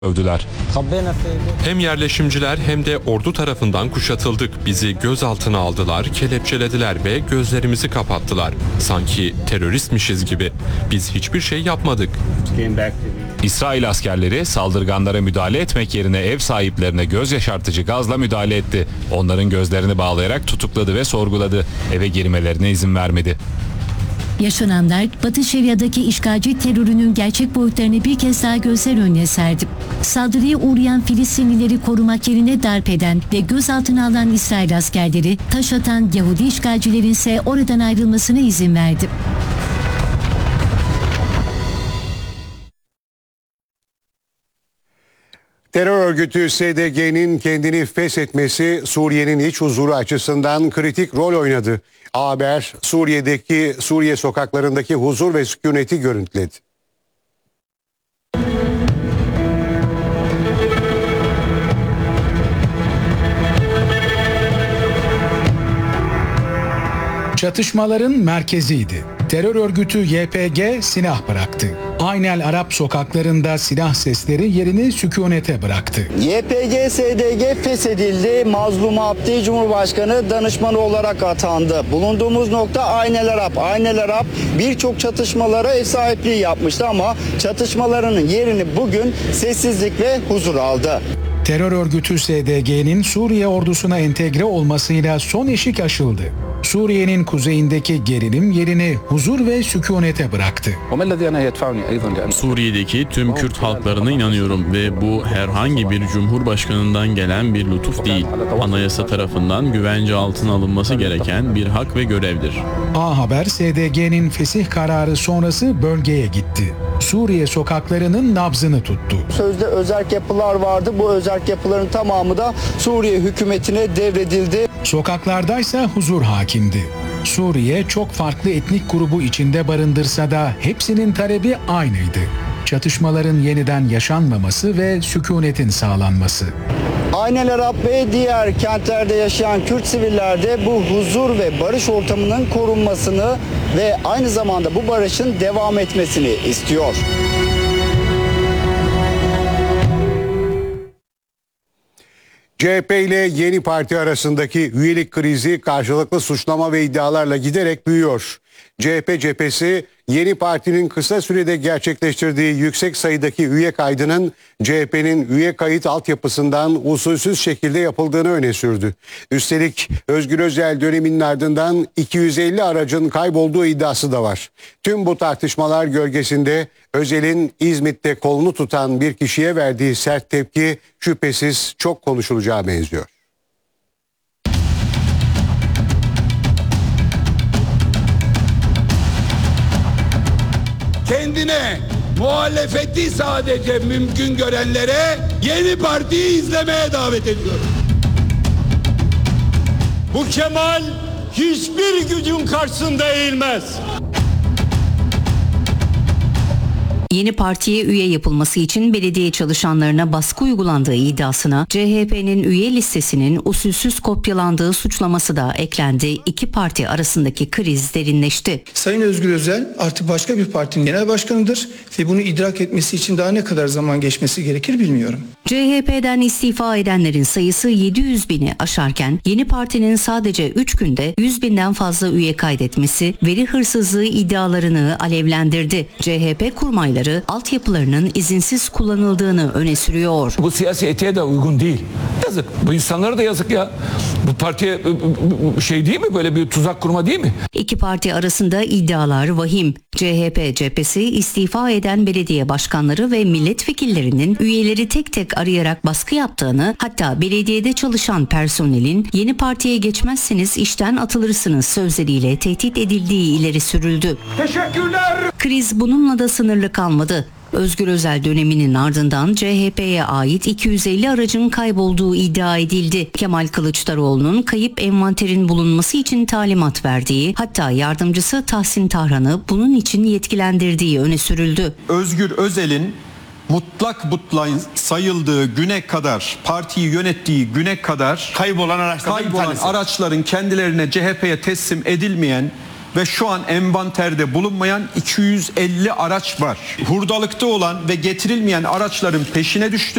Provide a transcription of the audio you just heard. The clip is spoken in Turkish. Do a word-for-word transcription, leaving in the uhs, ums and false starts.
övdüler. Hem yerleşimciler hem de ordu tarafından kuşatıldık. Bizi gözaltına aldılar, kelepçelediler ve gözlerimizi kapattılar. Sanki teröristmişiz gibi. Biz hiçbir şey yapmadık. İsrail askerleri saldırganlara müdahale etmek yerine ev sahiplerine göz yaşartıcı gazla müdahale etti. Onların gözlerini bağlayarak tutukladı ve sorguladı. Eve girmelerine izin vermedi. Yaşananlar Batı Şeria'daki işgalci terörünün gerçek boyutlarını bir kez daha gözler önüne serdi. Saldırıya uğrayan Filistinlileri korumak yerine darp eden ve gözaltına alan İsrail askerleri, taş atan Yahudi işgalcilerin ise oradan ayrılmasına izin verdi. Terör örgütü S D G'nin kendini feshetmesi Suriye'nin iç huzuru açısından kritik rol oynadı. A Haber Suriye'deki Suriye sokaklarındaki huzur ve sükuneti görüntüledi. Çatışmaların merkeziydi. Terör örgütü Y P G silah bıraktı. Aynel Arap sokaklarında silah sesleri yerini sükunete bıraktı. Y P G S D G feshedildi. Mazlum Abdi Cumhurbaşkanı danışmanı olarak atandı. Bulunduğumuz nokta Aynel Arap. Aynel Arap birçok çatışmalara ev sahipliği yapmıştı ama çatışmalarının yerini bugün sessizlik ve huzur aldı. Terör örgütü S D G'nin Suriye ordusuna entegre olmasıyla son eşik aşıldı. Suriye'nin kuzeyindeki gerilim yerini huzur ve sükunete bıraktı. Suriye'deki tüm Kürt halklarına inanıyorum ve bu herhangi bir cumhurbaşkanından gelen bir lütuf değil. Anayasa tarafından güvence altına alınması gereken bir hak ve görevdir. A Haber S D G'nin fesih kararı sonrası bölgeye gitti. Suriye sokaklarının nabzını tuttu. Sözde özerk yapılar vardı. Bu özerk yapıların tamamı da Suriye hükümetine devredildi. Sokaklardaysa huzur hakimdi. Suriye çok farklı etnik grubu içinde barındırsa da hepsinin talebi aynıydı. Çatışmaların yeniden yaşanmaması ve sükunetin sağlanması. Aynel Arap ve diğer kentlerde yaşayan Kürt siviller de bu huzur ve barış ortamının korunmasını ve aynı zamanda bu barışın devam etmesini istiyor. C H P ile Yeni Parti arasındaki üyelik krizi karşılıklı suçlama ve iddialarla giderek büyüyor. C H P cephesi Yeni Parti'nin kısa sürede gerçekleştirdiği yüksek sayıdaki üye kaydının C H P'nin üye kayıt altyapısından usulsüz şekilde yapıldığını öne sürdü. Üstelik Özgür Özel döneminin ardından iki yüz elli aracın kaybolduğu iddiası da var. Tüm bu tartışmalar gölgesinde Özel'in İzmit'te kolunu tutan bir kişiye verdiği sert tepki şüphesiz çok konuşulacağı benziyor. Kendine muhalefeti sadece mümkün görenlere Yeni Parti'yi izlemeye davet ediyorum. Bu Kemal hiçbir gücün karşısında eğilmez. Yeni Parti'ye üye yapılması için belediye çalışanlarına baskı uygulandığı iddiasına C H P'nin üye listesinin usulsüz kopyalandığı suçlaması da eklendi. İki parti arasındaki kriz derinleşti. Sayın Özgür Özel artık başka bir partinin genel başkanıdır ve bunu idrak etmesi için daha ne kadar zaman geçmesi gerekir bilmiyorum. C H P'den istifa edenlerin sayısı yedi yüz bini aşarken Yeni Parti'nin sadece üç günde yüz binden fazla üye kaydetmesi veri hırsızlığı iddialarını alevlendirdi. C H P kurmayları altyapılarının izinsiz kullanıldığını öne sürüyor. Bu siyasi etiğe de uygun değil. Yazık. Bu insanlara da yazık ya. Bu partiye şey değil mi, böyle bir tuzak kurma değil mi? İki parti arasında iddialar vahim. C H P cephesi istifa eden belediye başkanları ve milletvekillerinin üyeleri tek tek arayarak baskı yaptığını, hatta belediyede çalışan personelin Yeni Parti'ye geçmezseniz işten atılırsınız sözleriyle tehdit edildiği ileri sürüldü. Teşekkürler. Kriz bununla da sınırlı kalmadı. Özgür Özel döneminin ardından C H P'ye ait iki yüz elli aracın kaybolduğu iddia edildi. Kemal Kılıçdaroğlu'nun kayıp envanterin bulunması için talimat verdiği, hatta yardımcısı Tahsin Tarhan'ı bunun için yetkilendirdiği öne sürüldü. Özgür Özel'in mutlak mutlak sayıldığı güne kadar, partiyi yönettiği güne kadar kaybolan araçların, kaybolan araçların kendilerine C H P'ye teslim edilmeyen ve şu an envanterde bulunmayan iki yüz elli araç var. Hurdalıkta olan ve getirilmeyen araçların peşine düştü.